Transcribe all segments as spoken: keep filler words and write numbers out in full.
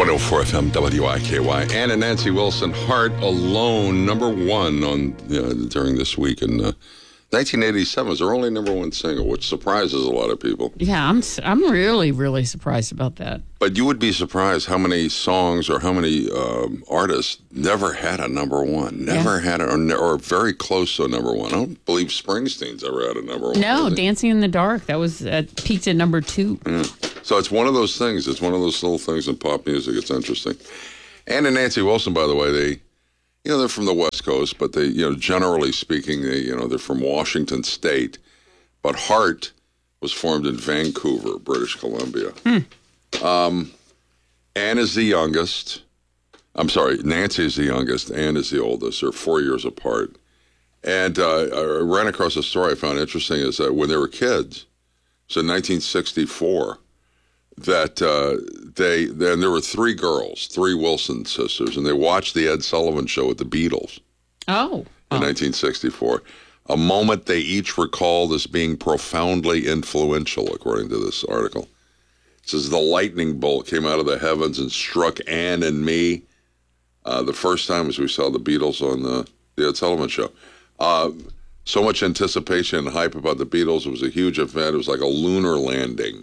one oh four F M W I K Y. Ann and Nancy Wilson, Heart Alone, number one on uh, during this week. And uh, nineteen eighty-seven was their only number one single, which surprises a lot of people. Yeah, I'm I'm really, really surprised about that. But you would be surprised how many songs or how many um, artists never had a number one, never yeah. had it, or, or very close to a number one. I don't believe Springsteen's ever had a number one. No, Dancing in the Dark, that was uh, peaked at number two. Yeah. So it's one of those things. It's one of those little things in pop music. It's interesting. Ann and Nancy Wilson, by the way, they, you know, they're from the West Coast, but they, you know, generally speaking, they, you know, they're from Washington State. But Heart was formed in Vancouver, British Columbia. Hmm. Um, Ann is the youngest. I'm sorry, Nancy is the youngest. Ann is the oldest. They're four years apart. And uh, I ran across a story I found interesting is that when they were kids, so in nineteen sixty-four, that uh, they, then there were three girls, three Wilson sisters, and they watched the Ed Sullivan Show with the Beatles. Oh. In oh. nineteen sixty-four. A moment they each recalled as being profoundly influential, according to this article. It says, the lightning bolt came out of the heavens and struck Ann and me uh, the first time as we saw the Beatles on the, the Ed Sullivan Show. Uh, so much anticipation and hype about the Beatles. It was a huge event. It was like a lunar landing.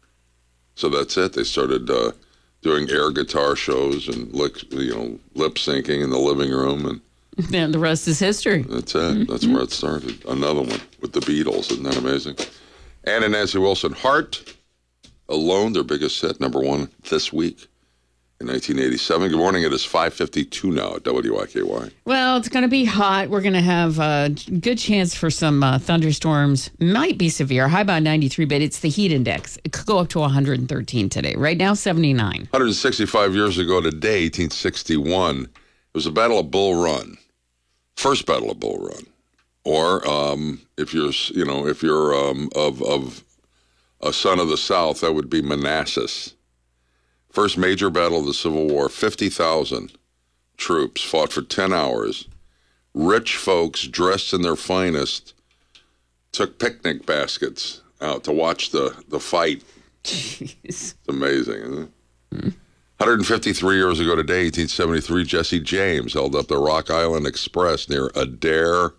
So that's it. They started uh, doing air guitar shows and lip, you know, lip syncing in the living room, and and the rest is history. That's it. Mm-hmm. That's where it started. Another one with the Beatles. Isn't that amazing? Ann and Nancy Wilson, Heart Alone, their biggest hit, number one this week in nineteen eighty-seven. Good morning. It is five fifty-two now at W I K Y. Well, it's going to be hot. We're going to have a good chance for some uh, thunderstorms. Might be severe. High about ninety-three, but it's the heat index. It could go up to one hundred thirteen today. Right now, seventy-nine. one hundred sixty-five years ago today, eighteen sixty-one, it was the Battle of Bull Run. First Battle of Bull Run. Or um, if you're, you know, if you're um, of, of a son of the South, that would be Manassas. First major battle of the Civil War, fifty thousand troops fought for ten hours. Rich folks dressed in their finest took picnic baskets out to watch the, the fight. Jeez. It's amazing, isn't it? Hmm. one hundred fifty-three years ago today, eighteen seventy-three, Jesse James held up the Rock Island Express near Adair,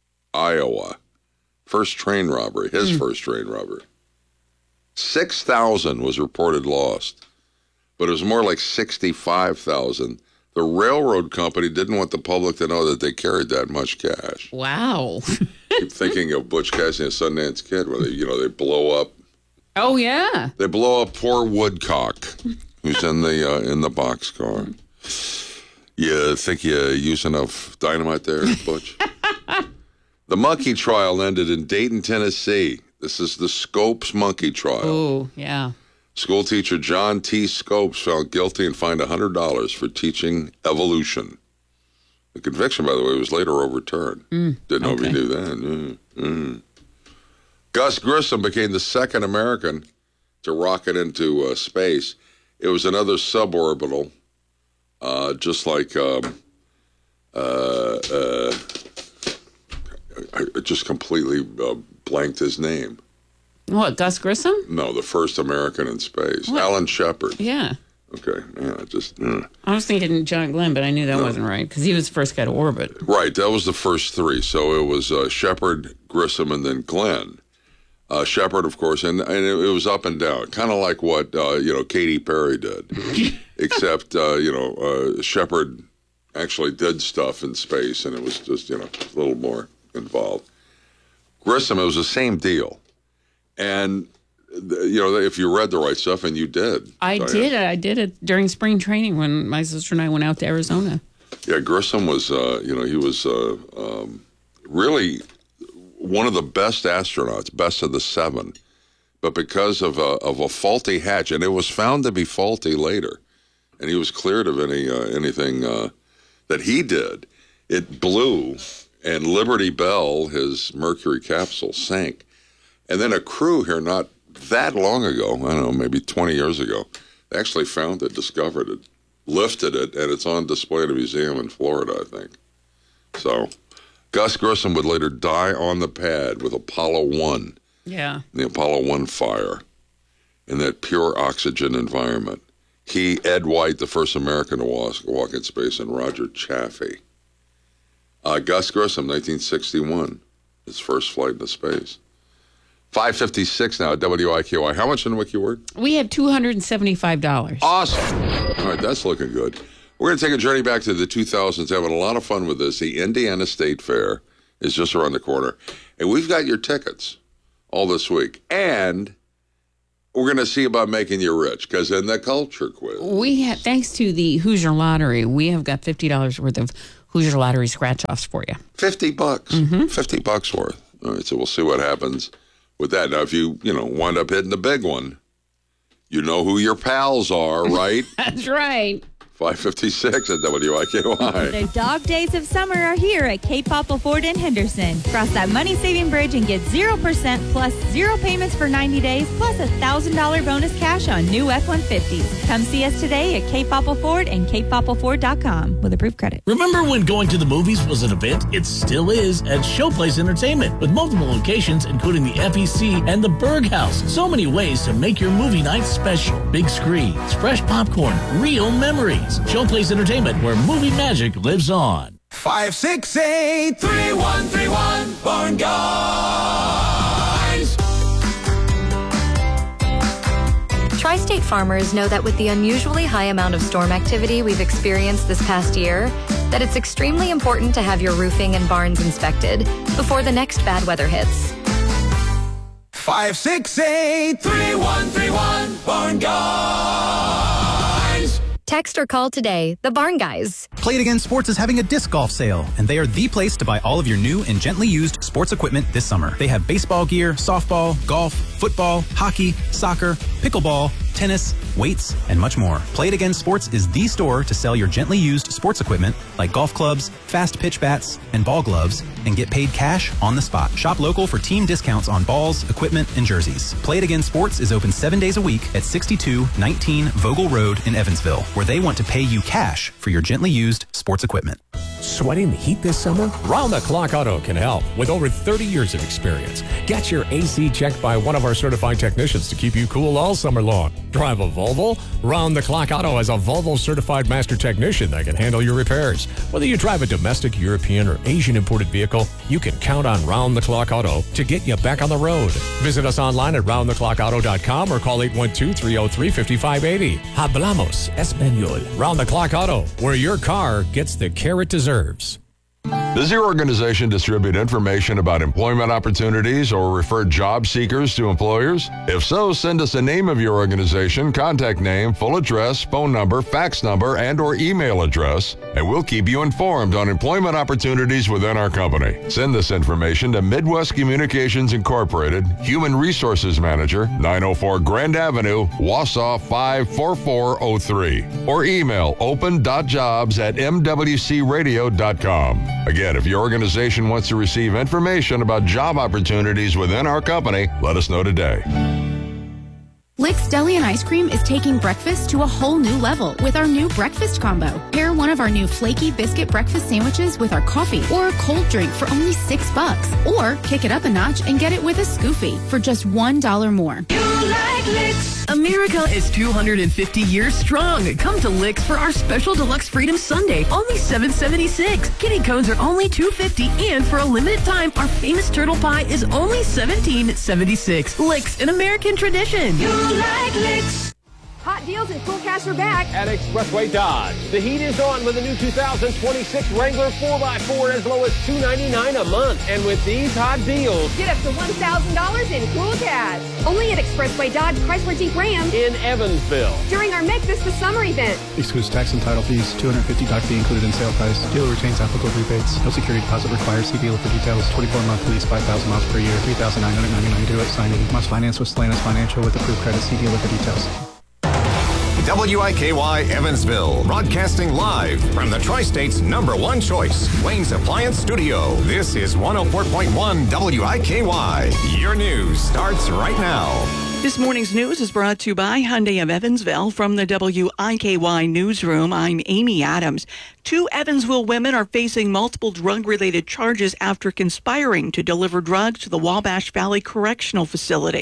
Iowa. First train robbery, his mm. first train robbery. six thousand was reported lost, but it was more like sixty-five thousand. The railroad company didn't want the public to know that they carried that much cash. Wow. Keep thinking of Butch Cassidy and Sundance Kid, where they, you know, they blow up. Oh, yeah. They blow up poor Woodcock, who's in the uh, in the boxcar. You think you use enough dynamite there, Butch? The monkey trial ended in Dayton, Tennessee. This is the Scopes monkey trial. Oh, yeah. School teacher John T. Scopes found guilty and fined one hundred dollars for teaching evolution. The conviction, by the way, was later overturned. Mm, Didn't know okay. if you knew that. Mm, mm. Gus Grissom became the second American to rocket into uh, space. It was another suborbital, uh, just like, um, uh, uh, I, I just completely uh, blanked his name. What, Gus Grissom? No, the first American in space. What? Alan Shepard. Yeah. Okay, yeah, just... Uh. I was thinking John Glenn, but I knew that no. wasn't right, because he was the first guy to orbit. Right, that was the first three. So it was uh, Shepard, Grissom, and then Glenn. Uh, Shepard, of course, and, and it, it was up and down, kind of like what, uh, you know, Katy Perry did. Except, uh, you know, uh, Shepard actually did stuff in space, and it was just, you know, a little more involved. Grissom, it was the same deal. And, you know, if you read the right stuff, and you did. I Diane. did. I did it during spring training when my sister and I went out to Arizona. Yeah, Grissom was, uh, you know, he was uh, um, really one of the best astronauts, best of the seven. But because of a, of a faulty hatch, and it was found to be faulty later, and he was cleared of any uh, anything uh, that he did, it blew, and Liberty Bell, his Mercury capsule, sank. And then a crew here not that long ago, I don't know, maybe twenty years ago, they actually found it, discovered it, lifted it, and it's on display at a museum in Florida, I think. So Gus Grissom would later die on the pad with Apollo one. Yeah. The Apollo one fire in that pure oxygen environment. He, Ed White, the first American to walk, walk in space, and Roger Chaffee. Uh, Gus Grissom, nineteen sixty-one, his first flight into space. five fifty-six now at W I K Y. How much in WikiWord? We have two hundred seventy-five dollars. Awesome. All right, that's looking good. We're going to take a journey back to the two thousands, having a lot of fun with this. The Indiana State Fair is just around the corner. And we've got your tickets all this week. And we're going to see about making you rich, because in the culture quiz. We have, thanks to the Hoosier Lottery, we have got fifty dollars worth of Hoosier Lottery scratch-offs for you. fifty bucks. Mm-hmm. fifty bucks worth. All right, so we'll see what happens with that. Now, if you, you know, wind up hitting the big one, you know who your pals are, right? That's right. five fifty-six at W I K Y. The dog days of summer are here at Cape Popple Ford in Henderson. Cross that money-saving bridge and get zero percent plus zero payments for ninety days, plus a one thousand dollars bonus cash on new F one fifties. Come see us today at Cape Popple Ford and cape popple ford dot com with approved credit. Remember when going to the movies was an event? It still is at Showplace Entertainment, with multiple locations, including the F E C and the Berg House. So many ways to make your movie night special. Big screens, fresh popcorn, real memories. Showplace Entertainment, where movie magic lives on. Five, six, eight, three, one, three, one, Barn Guys. Tri-State farmers know that with the unusually high amount of storm activity we've experienced this past year, that it's extremely important to have your roofing and barns inspected before the next bad weather hits. Five, six, eight, three, one, three, one, Barn Guys. Text or call today, the Barn Guys. Play It Again Sports is having a disc golf sale, and they are the place to buy all of your new and gently used sports equipment this summer. They have baseball gear, softball, golf, football, hockey, soccer, pickleball, tennis, weights, and much more. Play It Again Sports is the store to sell your gently used sports equipment like golf clubs, fast pitch bats, and ball gloves, and get paid cash on the spot. Shop local for team discounts on balls, equipment, and jerseys. Play It Again Sports is open seven days a week at sixty-two nineteen Vogel Road in Evansville, where they want to pay you cash for your gently used sports equipment. Sweating the heat this summer? Round the Clock Auto can help with over thirty years of experience. Get your A C checked by one of our certified technicians to keep you cool all summer long. Drive a Volvo? Round the Clock Auto has a Volvo certified master technician that can handle your repairs. Whether you drive a domestic, European, or Asian imported vehicle, you can count on Round the Clock Auto to get you back on the road. Visit us online at round the clock auto dot com or call eight one two, three oh three, five five eight oh. Hablamos Español. Round the Clock Auto, where your car gets the care it deserves. Does your organization distribute information about employment opportunities or refer job seekers to employers? If so, send us the name of your organization, contact name, full address, phone number, fax number, and or email address, and we'll keep you informed on employment opportunities within our company. Send this information to Midwest Communications Incorporated, Human Resources Manager, nine oh four Grand Avenue, Wausau five four four oh three, or email open.jobs at m w c radio dot com. Again, if your organization wants to receive information about job opportunities within our company, let us know today. Lick's Deli and Ice Cream is taking breakfast to a whole new level with our new breakfast combo. Pair one of our new flaky biscuit breakfast sandwiches with our coffee or a cold drink for only six bucks. Or kick it up a notch and get it with a Scoofy for just one dollar more. You like Licks. America is two hundred fifty years strong. Come to Licks for our special deluxe Freedom Sunday, only seven seventy-six. Kitty cones are only two fifty, and for a limited time, our famous turtle pie is only seventeen seventy-six. Licks, an American tradition. You like Licks. Hot deals and cool cash are back at Expressway Dodge. The heat is on with the new two thousand twenty-six Wrangler four by four as low as two ninety-nine a month. And with these hot deals, get up to one thousand dollars in cool cash. Only at Expressway Dodge Chrysler Jeep Ram in Evansville during our Make This the Summer event. Excludes tax and title fees. two hundred fifty dollars doc fee included in sale price. Dealer retains applicable rebates. No security deposit required. See dealer for details. twenty-four month lease, five thousand miles per year, three thousand nine hundred ninety-nine dollars to it signing. Must finance with Stellantis Financial with approved credit. See dealer for details. W I K Y Evansville, broadcasting live from the Tri-State's number one choice, Wayne's Appliance Studio. This is one oh four point one W I K Y. Your news starts right now. This morning's news is brought to you by Hyundai of Evansville. From the W I K Y newsroom, I'm Amy Adams. Two Evansville women are facing multiple drug-related charges after conspiring to deliver drugs to the Wabash Valley Correctional Facility.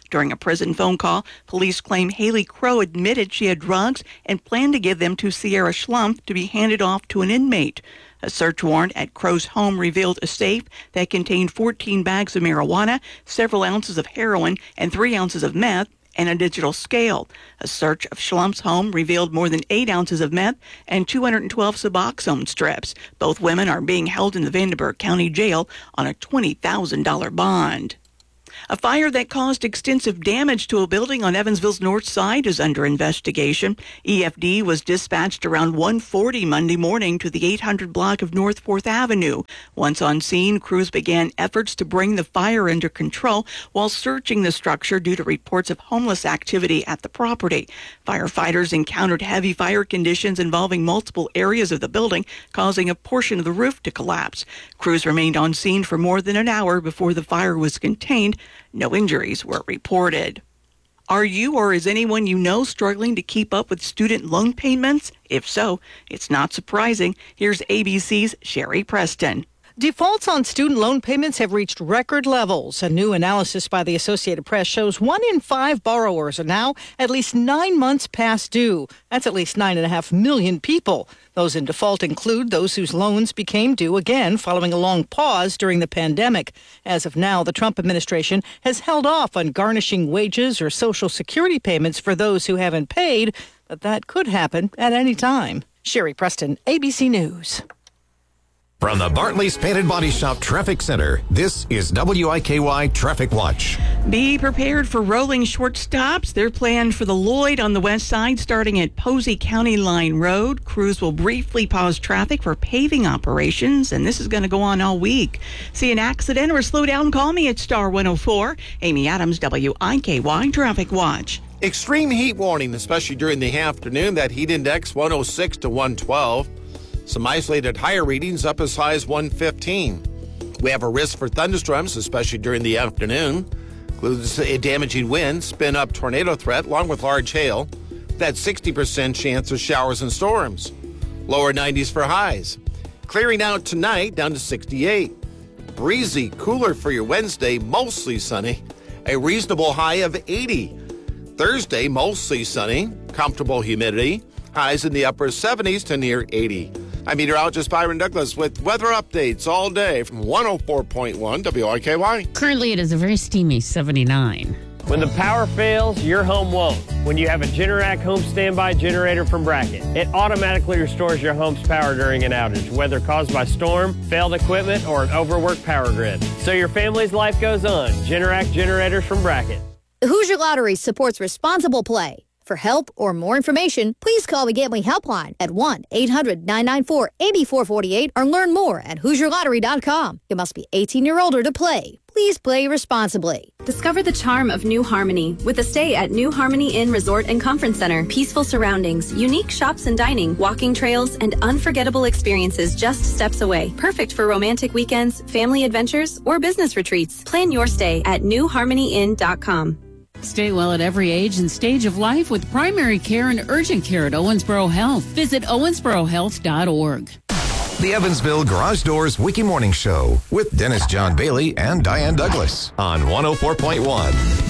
During a prison phone call, police claim Haley Crow admitted she had drugs and planned to give them to Sierra Schlumpf to be handed off to an inmate. A search warrant at Crow's home revealed a safe that contained fourteen bags of marijuana, several ounces of heroin, and three ounces of meth, and a digital scale. A search of Schlumpf's home revealed more than eight ounces of meth and two hundred twelve Suboxone strips. Both women are being held in the Vandenberg County Jail on a twenty thousand dollars bond. A fire that caused extensive damage to a building on Evansville's north side is under investigation. E F D was dispatched around one forty Monday morning to the eight hundred block of North fourth Avenue. Once on scene, crews began efforts to bring the fire under control while searching the structure due to reports of homeless activity at the property. Firefighters encountered heavy fire conditions involving multiple areas of the building, causing a portion of the roof to collapse. Crews remained on scene for more than an hour before the fire was contained. No injuries were reported. Are you or is anyone you know struggling to keep up with student loan payments? If so, it's not surprising. Here's A B C's Sherry Preston. Defaults on student loan payments have reached record levels. A new analysis by the Associated Press shows one in five borrowers are now at least nine months past due. That's at least nine and a half million people. Those in default include those whose loans became due again following a long pause during the pandemic. As of now, the Trump administration has held off on garnishing wages or Social Security payments for those who haven't paid, but that could happen at any time. Sherry Preston, A B C News. From the Bartley's Painted Body Shop Traffic Center, this is W I K Y Traffic Watch. Be prepared for rolling short stops. They're planned for the Lloyd on the west side, starting at Posey County Line Road. Crews will briefly pause traffic for paving operations, and this is going to go on all week. See an accident or slow down? Call me at Star one oh four. Amy Adams, W I K Y Traffic Watch. Extreme heat warning, especially during the afternoon. That heat index one oh six to one twelve. Some isolated higher readings up as high as one fifteen. We have a risk for thunderstorms, especially during the afternoon. Includes a damaging wind, spin-up tornado threat, along with large hail. That sixty percent chance of showers and storms. Lower nineties for highs. Clearing out tonight down to sixty-eight. Breezy, cooler for your Wednesday, mostly sunny. A reasonable high of eighty. Thursday, mostly sunny. Comfortable humidity. Highs in the upper seventies to near eighty. I'm meteorologist Byron Douglas with weather updates all day from one oh four point one W I K Y. Currently, it is a very steamy seventy-nine. When the power fails, your home won't. When you have a Generac home standby generator from Bracket, it automatically restores your home's power during an outage, whether caused by storm, failed equipment, or an overworked power grid. So your family's life goes on. Generac generators from Bracket. Hoosier Lottery supports responsible play. For help or more information, please call the Gambling Helpline at one eight hundred nine nine four eight four four eight or learn more at hoosier lottery dot com. You must be eighteen or older to play. Please play responsibly. Discover the charm of New Harmony with a stay at New Harmony Inn Resort and Conference Center. Peaceful surroundings, unique shops and dining, walking trails, and unforgettable experiences just steps away. Perfect for romantic weekends, family adventures, or business retreats. Plan your stay at new harmony inn dot com. Stay well at every age and stage of life with primary care and urgent care at Owensboro Health. Visit owensboro health dot org. The Evansville Garage Doors Wiki Morning Show with Dennis John Bailey and Diane Douglas on one oh four point one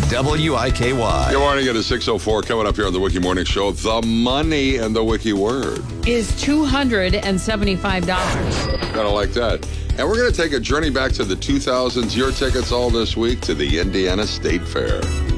W I K Y. Good morning at six oh four. Coming up here on the Wiki Morning Show, the money and the Wiki word is two hundred seventy-five dollars. Kind of like that. And we're going to take a journey back to the two thousands. Your tickets all this week to the Indiana State Fair.